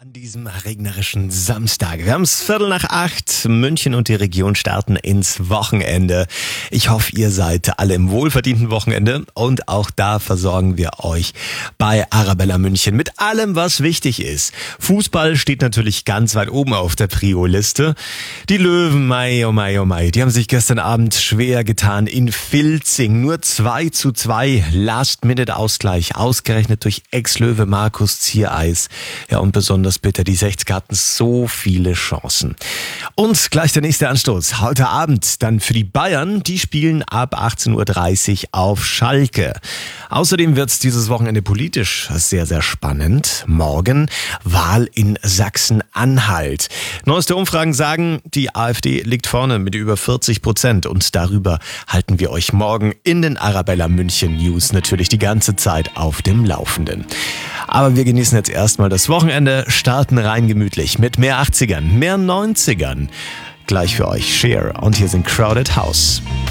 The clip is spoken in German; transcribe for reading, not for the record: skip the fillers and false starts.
An diesem regnerischen Samstag. Wir haben es 7:45. München und die Region starten ins Wochenende. Ich hoffe, ihr seid alle im wohlverdienten Wochenende und auch da versorgen wir euch bei Arabella München mit allem, was wichtig ist. Fußball steht natürlich ganz weit oben auf der Prio-Liste. Die Löwen, mei, oh mei, oh mei, die haben sich gestern Abend schwer getan in Vilzing. Nur 2:2 Last-Minute-Ausgleich, ausgerechnet durch Ex-Löwe Markus Ziereis. Ja, und besonders bitter, die 60 hatten so viele Chancen. Und gleich der nächste Anstoß. Heute Abend dann für die Bayern. Die spielen ab 18:30 Uhr auf Schalke. Außerdem wird es dieses Wochenende politisch sehr, sehr spannend. Morgen Wahl in Sachsen-Anhalt. Neueste Umfragen sagen, die AfD liegt vorne mit über 40%. Und darüber halten wir euch morgen in den Arabella München News natürlich die ganze Zeit auf dem Laufenden. Aber wir genießen jetzt erstmal das Wochenende, starten rein gemütlich mit mehr 80ern, mehr 90ern. Gleich für euch Cher und hier sind Crowded House.